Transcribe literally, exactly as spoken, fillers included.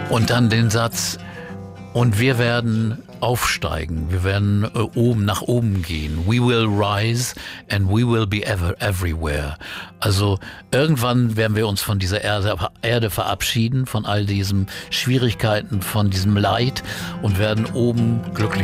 Und dann den Satz, und wir werden aufsteigen, wir werden äh, oben nach oben gehen. We will rise and we will be ever everywhere. Also irgendwann werden wir uns von dieser Erde, Erde verabschieden, von all diesen Schwierigkeiten, von diesem Leid und werden oben glücklich